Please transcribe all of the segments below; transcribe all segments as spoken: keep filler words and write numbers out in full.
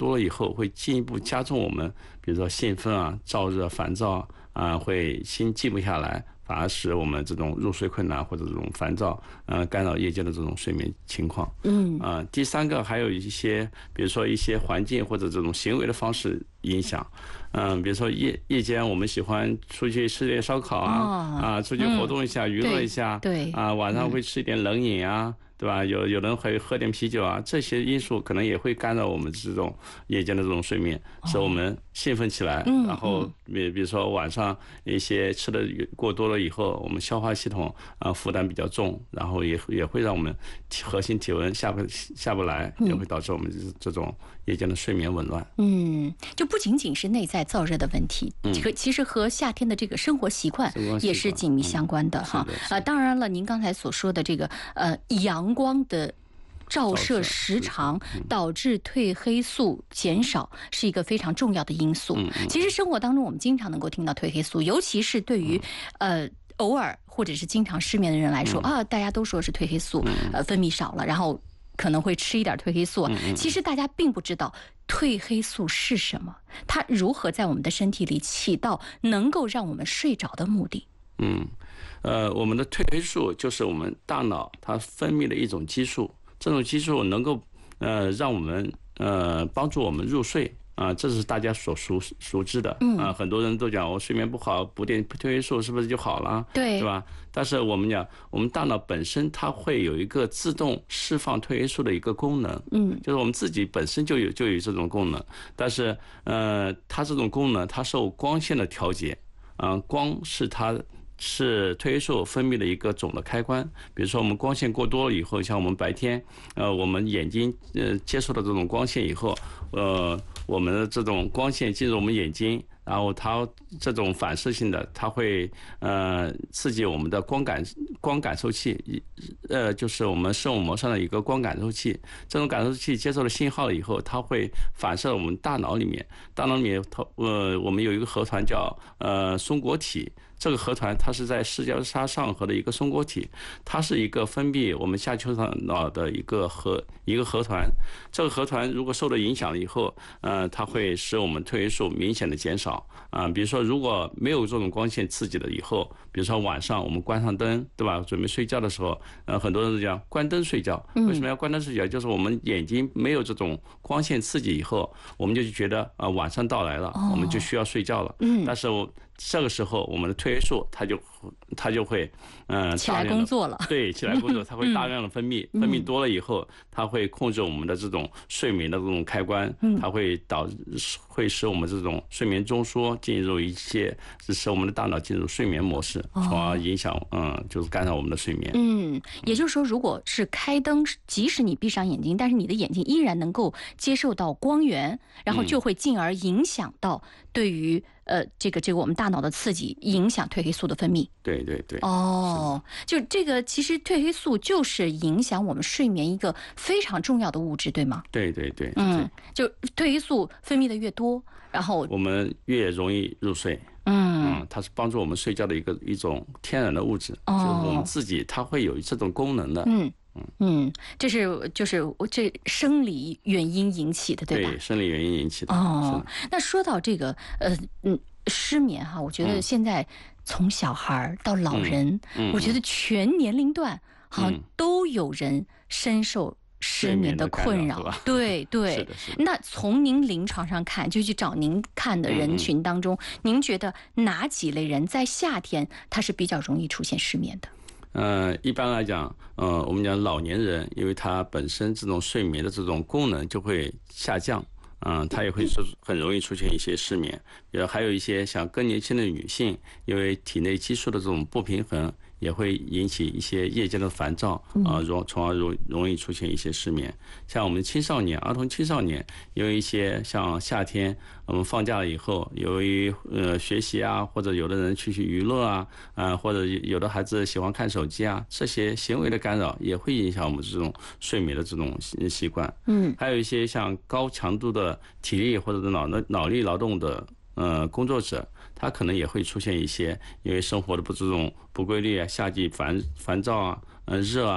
多了以后，会进一步加重我们，比如说兴奋啊、燥热、烦躁啊，会心静不下来。反而使我们这种入睡困难或者这种烦躁，呃，干扰夜间的这种睡眠情况。嗯，呃，第三个还有一些，比如说一些环境或者这种行为的方式影响。嗯、呃，比如说夜夜间我们喜欢出去吃点烧烤啊，哦、啊，出去活动一下、嗯、娱乐一下， 对， 啊，晚上会吃一点冷饮啊。嗯，对吧？有有人会喝点啤酒啊，这些因素可能也会干扰我们这种夜间的这种睡眠，使我们兴奋起来。哦、然后比比如说晚上一些吃的过多了以后，我们消化系统啊负担比较重，然后也也会让我们核心体温下不下不来，也会导致我们这种夜间的睡眠紊乱。 嗯，就不仅仅是内在燥热的问题，嗯，其实和夏天的这个生活习惯也是紧密相关的哈。啊，当然了，您刚才所说的这个呃阳光的照射时长导致褪黑素减少是一个非常重要的因素。其实生活当中我们经常能够听到褪黑素，尤其是对于呃偶尔或者是经常失眠的人来说啊，大家都说是褪黑素呃分泌少了，然后可能会吃一点褪黑素。其实大家并不知道褪黑素是什么，它如何在我们的身体里起到能够让我们睡着的目的。 嗯，呃，我们的褪黑素就是我们大脑它分泌的一种激素，这种激素能够呃让我们呃帮助我们入睡啊、呃，这是大家所熟熟知的啊、呃。很多人都讲我睡眠不好，补点褪黑素是不是就好了？ 对， 对吧？但是我们讲，我们大脑本身它会有一个自动释放褪黑素的一个功能，嗯，就是我们自己本身就有就有这种功能，但是呃，它这种功能它受光线的调节，啊、呃，光是它。是褪黑素分泌的一个总的开关。比如说我们光线过多了以后，像我们白天，呃，我们眼睛呃接受到这种光线以后，呃，我们的这种光线进入我们眼睛，然后它这种反射性的，它会呃刺激我们的光感光感受器，呃，就是我们视网膜上的一个光感受器。这种感受器接受了信号了以后，它会反射到我们大脑里面。大脑里面，它呃，我们有一个核团叫呃松果体。这个核团它是在视交叉上核的一个松果体，它是一个分泌我们下丘脑的一个核一个核团。这个核团如果受到影响了以后，呃，它会使我们褪黑素明显的减少啊、呃。比如说，如果没有这种光线刺激了以后，比如说晚上我们关上灯，对吧？准备睡觉的时候，呃，很多人都讲关灯睡觉。为什么要关灯睡觉？就是我们眼睛没有这种光线刺激以后，我们就觉得啊、呃、晚上到来了，我们就需要睡觉了。嗯，但是我。这个时候，我们的褪黑素它就它就会，嗯、呃， 起来工作了。 对，起来工作，它会大量的分泌，嗯、分泌多了以后，它会控制我们的这种睡眠的这种开关，它会导会使我们这种睡眠中枢进入一些，使我们的大脑进入睡眠模式，从而影响，嗯，就是干扰我们的睡眠。 嗯，也就是说，如果是开灯，即使你闭上眼睛，但是你的眼睛依然能够接受到光源，然后就会进而影响到对于。呃，这个这个我们大脑的刺激影响褪黑素的分泌。 对对对。 哦，就这个其实褪黑素就是影响我们睡眠一个非常重要的物质，对吗？ 对对对。 嗯，就褪黑素分泌的越多，然后我们越容易入睡。嗯嗯，它是帮助我们睡觉的一个一种天然的物质，哦、就是我们自己它会有这种功能的。嗯。 嗯，这是就是这生理原因引起的，对吧？ 对，生理原因引起的。 哦，那说到这个呃嗯失眠哈，我觉得现在从小孩到老人，嗯嗯、我觉得全年龄段好像都有人深受失眠的困扰。对对。 是的是的。 那从您临床上看，就去找您看的人群当中，嗯、您觉得哪几类人在夏天他是比较容易出现失眠的？ 呃，一般来讲，呃，我们讲老年人，因为他本身这种睡眠的这种功能就会下降，嗯、呃，他也会很容易出现一些失眠。也还有一些像更年期的女性，因为体内激素的这种不平衡，也会引起一些夜间的烦躁啊，容从而容容易出现一些失眠。像我们青少年、儿童青少年，因为一些像夏天我们放假了以后，由于呃学习啊，或者有的人去去娱乐啊，啊、呃、或者有的孩子喜欢看手机啊，这些行为的干扰也会影响我们这种睡眠的这种习惯。嗯，还有一些像高强度的体力或者是脑脑力劳动的。呃，工作者他可能也会出现一些，因为生活的不这种不规律啊，夏季烦烦躁啊，呃热啊，他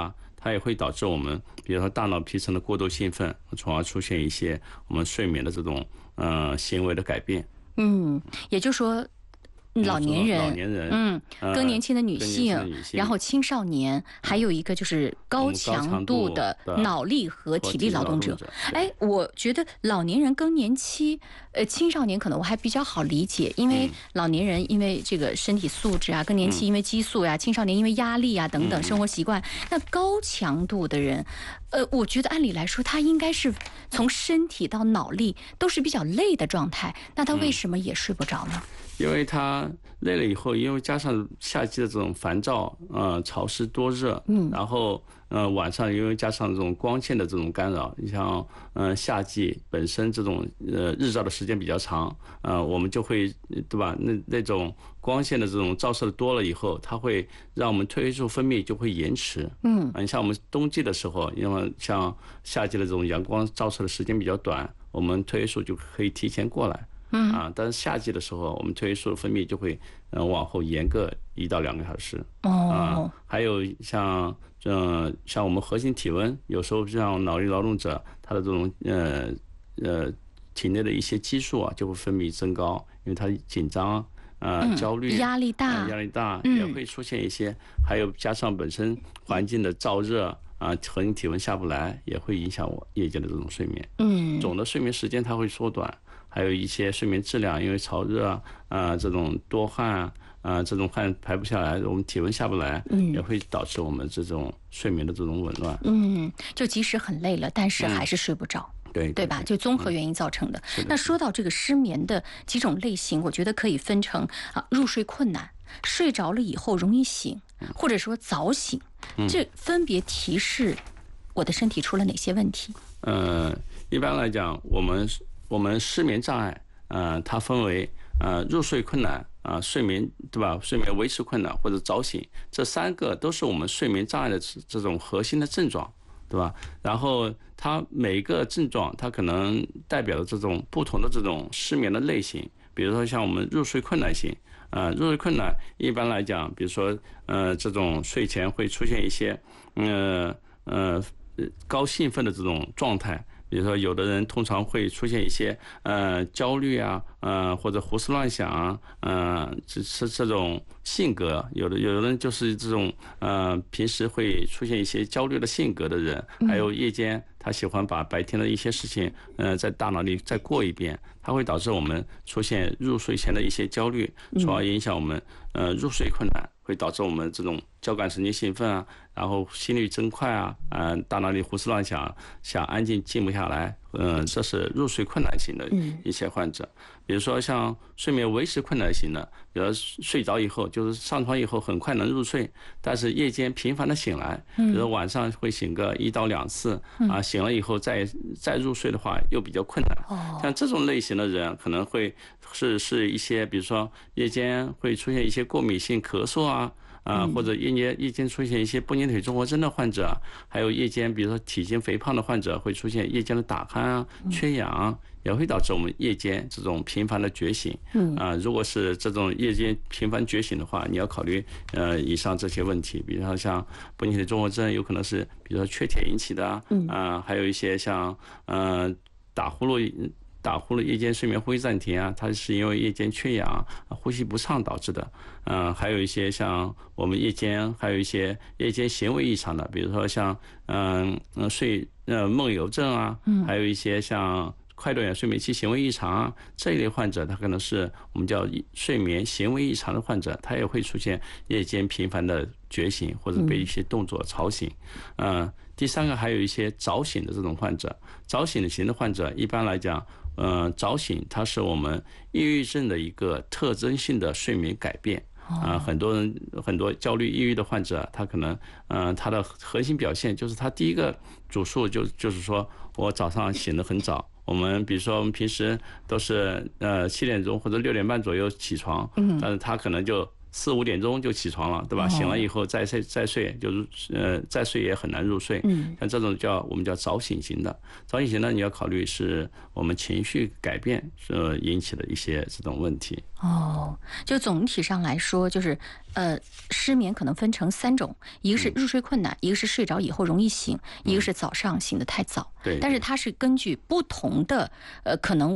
它也会导致我们，比如说大脑皮层的过度兴奋，从而出现一些我们睡眠的这种呃行为的改变。 嗯，也就是说。老年人， 老年人， 嗯，更年期的女性， 呃、女性然后青少年，还有一个就是高强度的脑力和体力劳动者。哎，我觉得老年人、更年期，呃，青少年可能我还比较好理解，因为老年人因为这个身体素质啊，更年期因为激素呀、啊，青少年因为压力啊等等生活习惯。那高强度的人，呃，我觉得按理来说他应该是从身体到脑力都是比较累的状态，那他为什么也睡不着呢？ 因为他累了以后，因为加上夏季的这种烦躁，呃，潮湿多热，嗯，然后呃晚上因为加上这种光线的这种干扰，你像呃夏季本身这种呃日照的时间比较长，呃我们就会对吧？那那种光线的这种照射的多了以后，它会让我们褪黑素分泌就会延迟，嗯，你像我们冬季的时候，因为像夏季的这种阳光照射的时间比较短，我们褪黑素就可以提前过来。嗯啊，但是夏季的时候，我们褪黑素的分泌就会呃往后延个一到两个小时。哦，啊，还有像呃像我们核心体温，有时候像脑力劳动者，他的这种呃呃体内的一些激素啊就会分泌增高，因为他紧张啊、呃嗯、焦虑、 压力大、 呃、压力大也会出现一些，嗯、还有加上本身环境的燥热啊，核心体温下不来，也会影响我夜间的这种睡眠。嗯，总的睡眠时间它会缩短。还有一些睡眠质量，因为潮热啊、呃，这种多汗啊、呃，这种汗排不下来，我们体温下不来，嗯，也会导致我们这种睡眠的这种紊乱。 嗯，就即使很累了，但是还是睡不着。 嗯、对, 对, 对吧？就综合原因造成的。嗯、那说到这个失眠的几种类型，我觉得可以分成啊，入睡困难、睡着了以后容易醒，或者说早醒，嗯、这分别提示我的身体出了哪些问题？ 呃，一般来讲，我们。我们失眠障碍，呃，它分为呃入睡困难啊、呃、睡眠对吧？睡眠维持困难或者早醒，这三个都是我们睡眠障碍的这种核心的症状，对吧？然后它每一个症状，它可能代表了这种不同的这种失眠的类型。比如说像我们入睡困难型，呃，入睡困难一般来讲，比如说呃这种睡前会出现一些呃呃高兴奋的这种状态。比如说，有的人通常会出现一些呃焦虑啊，呃或者胡思乱想啊，呃这是这种性格。有的有的人就是这种呃平时会出现一些焦虑的性格的人，还有夜间他喜欢把白天的一些事情呃在大脑里再过一遍，它会导致我们出现入睡前的一些焦虑，从而影响我们呃入睡困难。会导致我们这种交感神经兴奋啊，然后心率增快啊，呃，大脑里胡思乱想，想安静静不下来，嗯、呃，这是入睡困难型的一些患者。比如说像睡眠维持困难型的，比如睡着以后就是上床以后很快能入睡，但是夜间频繁的醒来，比如晚上会醒个一到两次啊，醒了以后再再入睡的话又比较困难。像这种类型的人可能会是是一些，比如说夜间会出现一些过敏性咳嗽啊。啊，或者夜间夜间出现一些不粘腿综合征的患者，还有夜间比如说体型肥胖的患者会出现夜间的打鼾啊、缺氧啊，也会导致我们夜间这种频繁的觉醒。嗯啊，如果是这种夜间频繁觉醒的话，你要考虑呃以上这些问题，比如说像不粘腿综合征有可能是比如说缺铁引起的啊，啊还有一些像呃打呼噜。打呼噜、夜间睡眠呼吸暂停啊，它是因为夜间缺氧、呼吸不畅导致的。嗯、呃，还有一些像我们夜间还有一些夜间行为异常的，比如说像嗯嗯睡呃梦游症啊，还有一些像快动眼睡眠期行为异常啊这一类患者，他可能是我们叫睡眠行为异常的患者，他也会出现夜间频繁的觉醒或者被一些动作吵醒。嗯、呃，第三个还有一些早醒的这种患者，早醒型的患者一般来讲。呃，早醒它是我们抑郁症的一个特征性的睡眠改变啊、呃。很多人很多焦虑、抑郁的患者，他可能呃他的核心表现就是他第一个主诉就就是说我早上醒得很早。我们比如说我们平时都是呃七点钟或者六点半左右起床，但是他可能就四五点钟就起床了，对吧？醒了以后再睡再睡，就是呃再睡也很难入睡。嗯，像这种叫我们叫早醒型的，早醒型的你要考虑是我们情绪改变所引起的一些这种问题。 哦，就总体上来说，就是呃失眠可能分成三种，一个是入睡困难，嗯、一个是睡着以后容易醒，嗯、一个是早上醒得太早。 对， 但是它是根据不同的呃可能。